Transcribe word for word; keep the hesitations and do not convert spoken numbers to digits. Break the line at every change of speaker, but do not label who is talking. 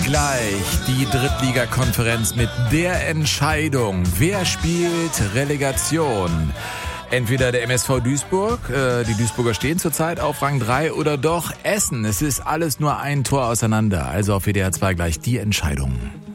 Gleich die Drittligakonferenz mit der Entscheidung, wer spielt Relegation. Entweder der M S V Duisburg, äh, die Duisburger stehen zurzeit auf Rang drei, oder doch Essen. Es ist alles nur ein Tor auseinander. Also auf W D R zwei gleich die Entscheidung.